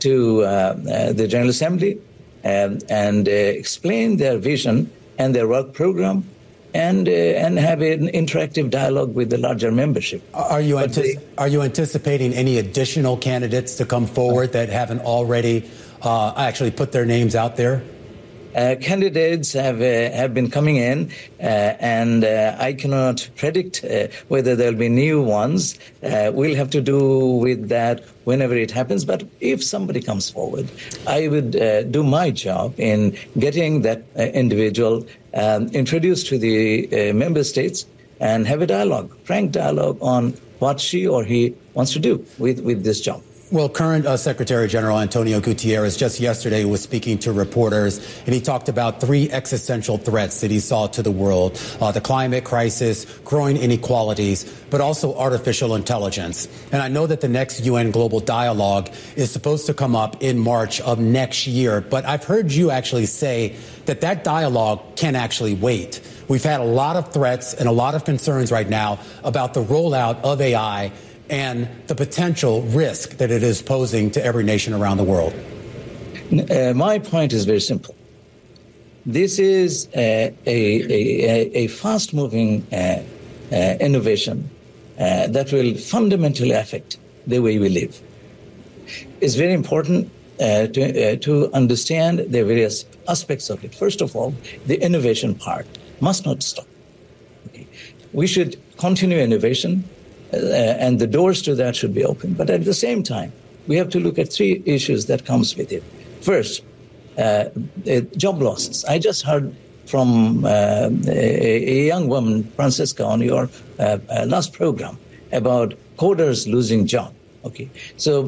to the General Assembly and explain their vision and their work program and have an interactive dialogue with the larger membership. Are you anticipating any additional candidates to come forward that haven't already actually put their names out there? Candidates have been coming in, and I cannot predict whether there'll be new ones. We'll have to do with that whenever it happens. But if somebody comes forward, I would do my job in getting that individual introduced to the member states and have a dialogue, frank dialogue on what she or he wants to do with this job. Well, current Secretary General Antonio Gutierrez just yesterday was speaking to reporters, and he talked about 3 existential threats that he saw to the world: the climate crisis, growing inequalities, but also artificial intelligence. And I know that the next UN Global Dialogue is supposed to come up in March of next year, but I've heard you actually say that dialogue can actually wait. We've had a lot of threats and a lot of concerns right now about the rollout of AI and the potential risk that it is posing to every nation around the world. My point is very simple. This is a fast-moving innovation that will fundamentally affect the way we live. It's very important to understand the various aspects of it. First of all, the innovation part must not stop. Okay. We should continue innovation, and the doors to that should be open. But at the same time, we have to look at 3 issues that comes with it. First, job losses. I just heard from a young woman, Francesca, on your last program about coders losing job. Okay, so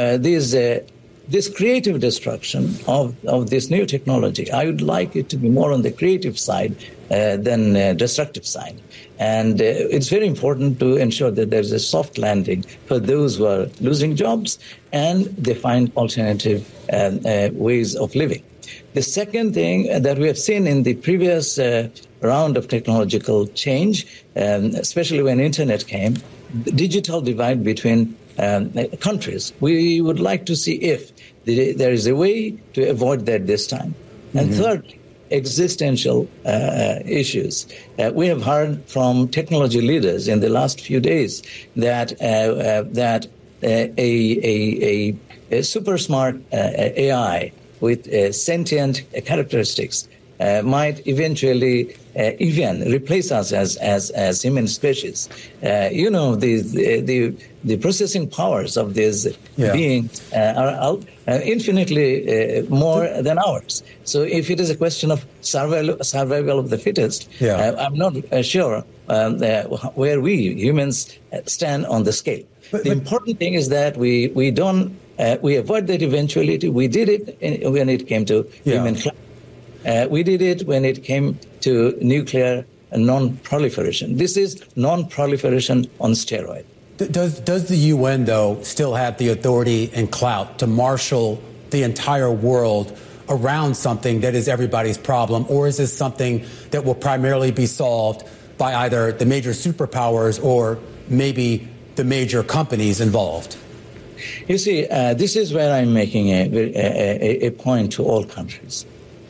this creative destruction of this new technology, I would like it to be more on the creative side than destructive side. And it's very important to ensure that there's a soft landing for those who are losing jobs and they find alternative ways of living. The second thing that we have seen in the previous round of technological change, especially when internet came, the digital divide between countries. We would like to see if there is a way to avoid that this time. And thirdly, existential issues. We have heard from technology leaders in the last few days that a super smart AI with sentient characteristics might eventually even replace us as human species. The processing powers of these beings are infinitely more than ours. So if it is a question of survival of the fittest, I'm not sure where we humans stand on the scale. The important thing is that we avoid that eventuality. We did it when it came to human climate. We did it when it came to nuclear non-proliferation. This is non-proliferation on steroid. Does the UN, though, still have the authority and clout to marshal the entire world around something that is everybody's problem, or is this something that will primarily be solved by either the major superpowers or maybe the major companies involved? You see, this is where I'm making a point to all countries.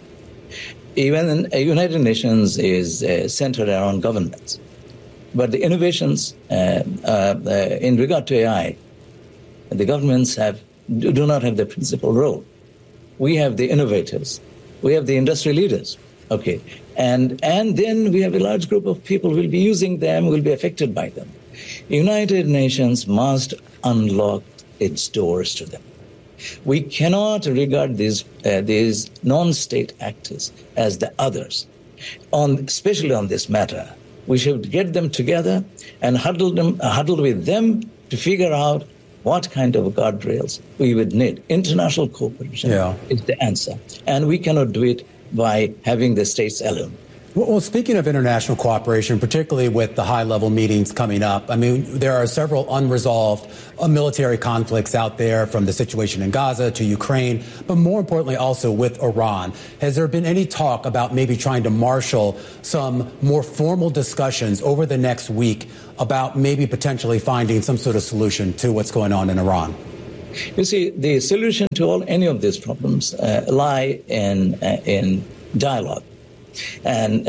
Even United Nations is centered around governments. But the innovations in regard to AI, the governments do not have the principal role. We have the innovators. We have the industry leaders. Okay. And then we have a large group of people who will be using them, will be affected by them. United Nations must unlock its doors to them. We cannot regard these non-state actors as the others, especially on this matter. We should get them together and huddle with them to figure out what kind of guardrails we would need. International cooperation is the answer. And we cannot do it by having the states alone. Well, speaking of international cooperation, particularly with the high-level meetings coming up, I mean, there are several unresolved military conflicts out there, from the situation in Gaza to Ukraine, but more importantly also with Iran. Has there been any talk about maybe trying to marshal some more formal discussions over the next week about maybe potentially finding some sort of solution to what's going on in Iran? You see, the solution to any of these problems lie in dialogue, and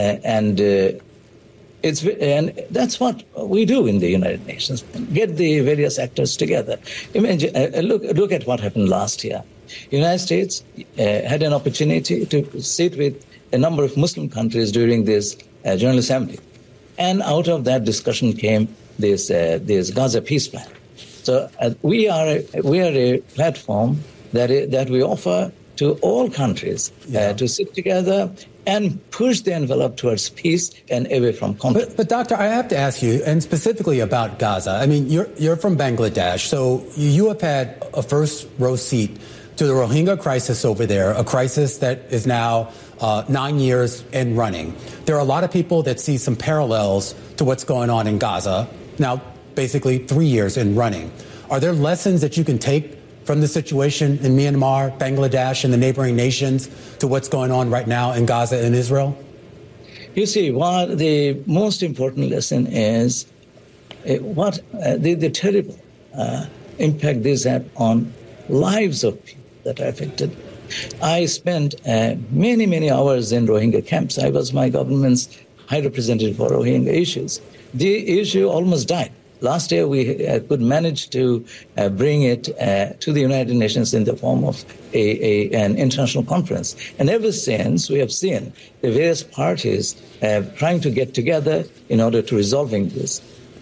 that's what we do in the United Nations. Get the various actors together. Imagine, look at what happened last year. The United States had an opportunity to sit with a number of Muslim countries during this General Assembly, and out of that discussion came this Gaza peace plan. So we are a platform that we offer to all countries to sit together and push the envelope towards peace and away from conflict. But Doctor, I have to ask you, and specifically about Gaza. I mean, you're from Bangladesh, so you have had a first row seat to the Rohingya crisis over there, a crisis that is now 9 years and running. There are a lot of people that see some parallels to what's going on in Gaza, now basically 3 years and running. Are there lessons that you can take from the situation in Myanmar, Bangladesh, and the neighboring nations to what's going on right now in Gaza and Israel? You see, what the most important lesson is the terrible impact this had on lives of people that are affected. I spent many hours in Rohingya camps. I was my government's high representative for Rohingya issues. The issue almost died. Last year, we could manage to bring it to the United Nations in the form of an international conference. And ever since, we have seen the various parties trying to get together in order to resolving this.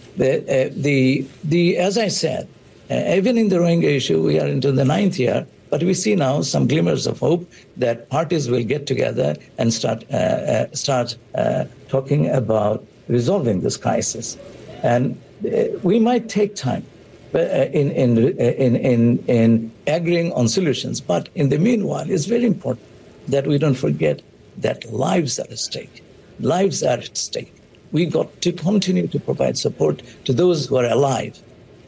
As I said, even in the Rohingya issue, we are into the 9th year, but we see now some glimmers of hope that parties will get together and start talking about resolving this crisis. And we might take time in agreeing on solutions, but in the meanwhile, it's very important that we don't forget that lives are at stake. Lives are at stake. We got to continue to provide support to those who are alive,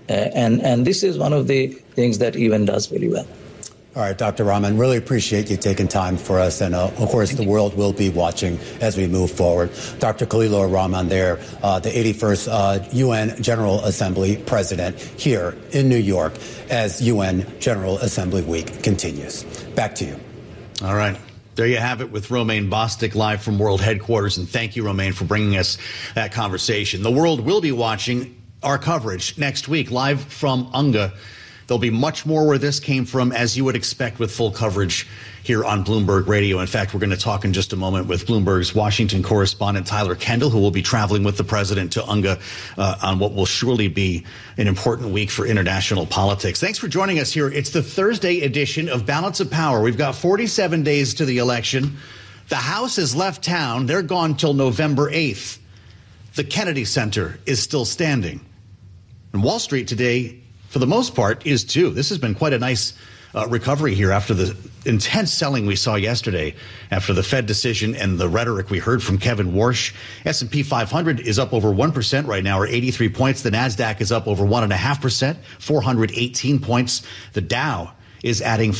and this is one of the things that UN does very well. All right, Dr. Rahman, really appreciate you taking time for us. And, of course, the world will be watching as we move forward. Dr. Khalilur Rahman there, the 81st UN General Assembly president here in New York as UN General Assembly Week continues. Back to you. All right. There you have it with Romaine Bostick live from World Headquarters. And thank you, Romaine, for bringing us that conversation. The world will be watching our coverage next week live from UNGA. There'll be much more where this came from, as you would expect, with full coverage here on Bloomberg Radio. In fact, we're going to talk in just a moment with Bloomberg's Washington correspondent Tyler Kendall, who will be traveling with the president to UNGA on what will surely be an important week for international politics. Thanks for joining us here. It's the Thursday edition of Balance of Power. We've got 47 days to the election. The House has left town. They're gone till November 8th. The Kennedy Center is still standing. And Wall Street today, for the most part, is too. This has been quite a nice recovery here after the intense selling we saw yesterday after the Fed decision and the rhetoric we heard from Kevin Warsh. S&P 500 is up over 1% right now, or 83 points. The NASDAQ is up over 1.5%, 418 points. The Dow is adding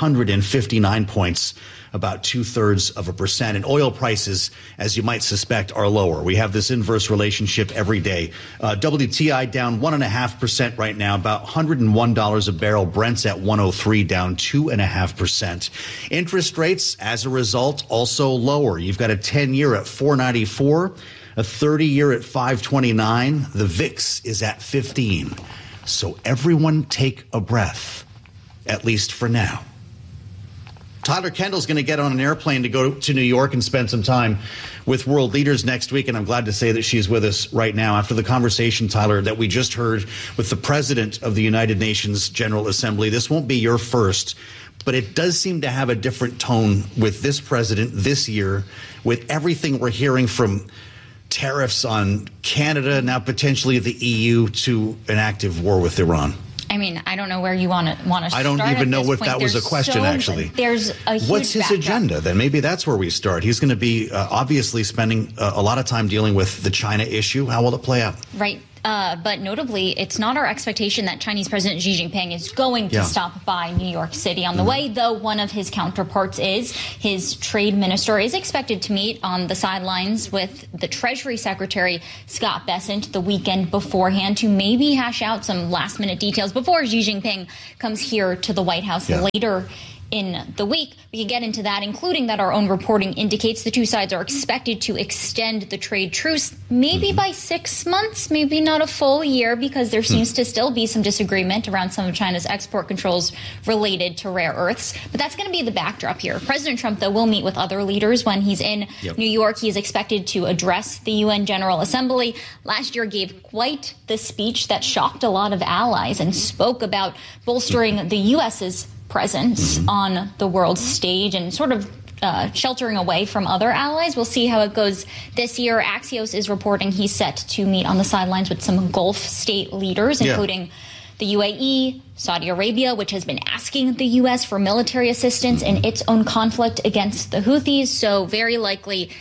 359 points, about 0.2%. And oil prices, as you might suspect, are lower. We have this inverse relationship every day. WTI down 1.5% right now, about $101 a barrel. Brent's at 103, down 2.5%. Interest rates, as a result, also lower. You've got a 10-year at 4.94, a 30-year at 5.29. The VIX is at 15. So everyone take a breath, at least for now. Tyler Kendall's going to get on an airplane to go to New York and spend some time with world leaders next week. And I'm glad to say that she's with us right now after the conversation, Tyler, that we just heard with the president of the United Nations General Assembly. This won't be your first, but it does seem to have a different tone with this president this year, with everything we're hearing from tariffs on Canada, now potentially the EU, to an active war with Iran. I mean, I don't know where you want to start. I don't even know if that was a question, actually. There's a huge What's his agenda, then? Maybe that's where we start. He's going to be obviously spending a lot of time dealing with the China issue. How will it play out? Right. But notably, it's not our expectation that Chinese President Xi Jinping is going to stop by New York City on the way, though one of his counterparts is. His trade minister is expected to meet on the sidelines with the Treasury Secretary, Scott Bessent, the weekend beforehand to maybe hash out some last-minute details before Xi Jinping comes here to the White House later in the week. We can get into that, including that our own reporting indicates the two sides are expected to extend the trade truce maybe by 6 months, maybe not a full year, because there seems to still be some disagreement around some of China's export controls related to rare earths. But that's going to be the backdrop here. President Trump, though, will meet with other leaders when he's in New York. He is expected to address the UN General Assembly. Last year gave quite the speech that shocked a lot of allies and spoke about bolstering the U.S.'s presence on the world stage and sort of sheltering away from other allies. We'll see how it goes this year. Axios is reporting he's set to meet on the sidelines with some Gulf state leaders, including the UAE, Saudi Arabia, which has been asking the U.S. for military assistance in its own conflict against the Houthis. So very likely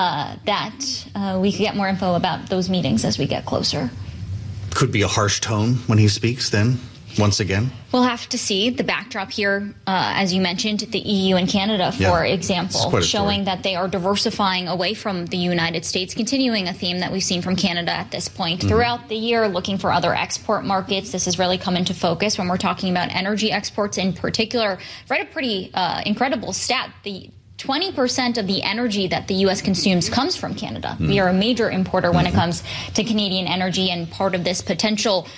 that we could get more info about those meetings as we get closer. Could be a harsh tone when he speaks then. Once again, we'll have to see. The backdrop here, as you mentioned, the EU and Canada, for example, showing that they are diversifying away from the United States, continuing a theme that we've seen from Canada at this point throughout the year, looking for other export markets. This has really come into focus when we're talking about energy exports in particular. I've read a pretty incredible stat. The 20% of the energy that the U.S. consumes comes from Canada. We are a major importer when it comes to Canadian energy, and part of this potential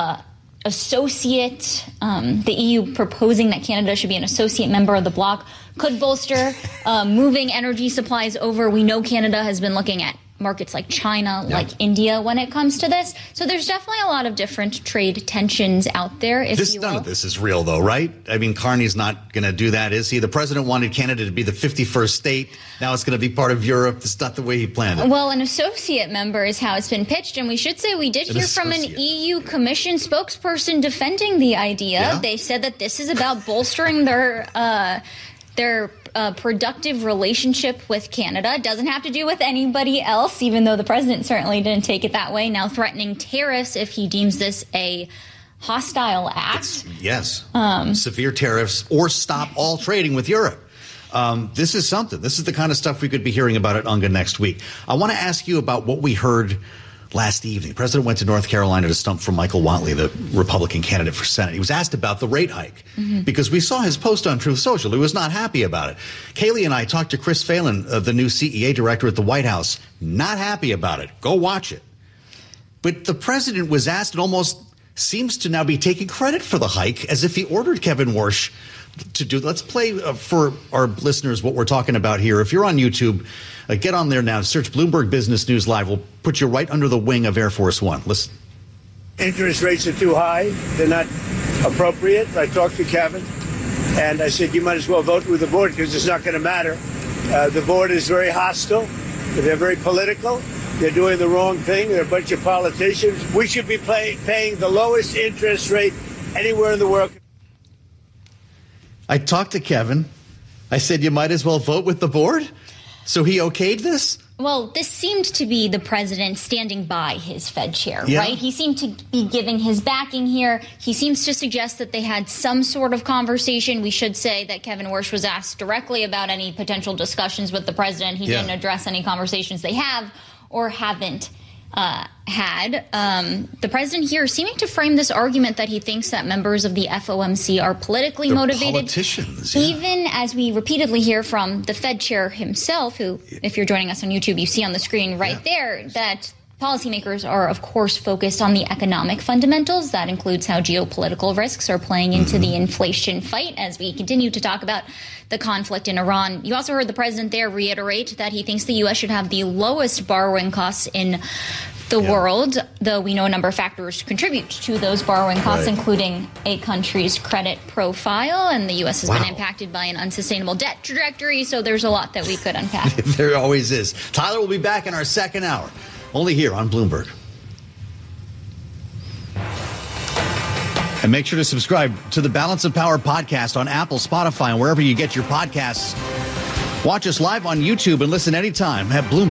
associate, the EU proposing that Canada should be an associate member of the bloc, could bolster moving energy supplies over. We know Canada has been looking at markets like China, like India when it comes to this. So there's definitely a lot of different trade tensions out there, if you will. None of this is real, though, right? I mean, Carney's not going to do that, is he? The president wanted Canada to be the 51st state. Now it's going to be part of Europe. That's not the way he planned it. Well, an associate member is how it's been pitched. And we should say we did hear from an EU Commission spokesperson defending the idea. Yeah? They said that this is about bolstering their productive relationship with Canada. It doesn't have to do with anybody else, even though the president certainly didn't take it that way. Now threatening tariffs if he deems this a hostile act. Severe tariffs or stop all trading with Europe. This is something. This is the kind of stuff we could be hearing about at UNGA next week. I want to ask you about what we heard last evening. The president went to North Carolina to stump for Michael Whatley, the Republican candidate for Senate. He was asked about the rate hike because we saw his post on Truth Social. He was not happy about it. Kaylee and I talked to Chris Phelan, the new CEA director at the White House. Not happy about it. Go watch it. But the president was asked and almost seems to now be taking credit for the hike as if he ordered Kevin Warsh to do. Let's play for our listeners what we're talking about here. If you're on YouTube, get on there now. Search Bloomberg Business News Live. We'll put you right under the wing of Air Force One. Listen. Interest rates are too high. They're not appropriate. I talked to Kevin, and I said, you might as well vote with the board because it's not going to matter. The board is very hostile. They're very political. They're doing the wrong thing. They're a bunch of politicians. We should be paying the lowest interest rate anywhere in the world. I talked to Kevin. I said, you might as well vote with the board. So he okayed this? Well, this seemed to be the president standing by his Fed chair, right? He seemed to be giving his backing here. He seems to suggest that they had some sort of conversation. We should say that Kevin Warsh was asked directly about any potential discussions with the president. He didn't address any conversations they have or haven't had. The president here seeming to frame this argument that he thinks that members of the FOMC are politically motivated. Politicians, even as we repeatedly hear from the Fed chair himself, who, if you're joining us on YouTube, you see on the screen right there that policymakers are, of course, focused on the economic fundamentals. That includes how geopolitical risks are playing into the inflation fight as we continue to talk about the conflict in Iran. You also heard the president there reiterate that he thinks the U.S. should have the lowest borrowing costs in the world, though we know a number of factors contribute to those borrowing costs, including a country's credit profile. And the U.S. has been impacted by an unsustainable debt trajectory. So there's a lot that we could unpack. There always is. Tyler will be back in our second hour, only here on Bloomberg. And make sure to subscribe to the Balance of Power podcast on Apple, Spotify, and wherever you get your podcasts. Watch us live on YouTube and listen anytime at Bloomberg.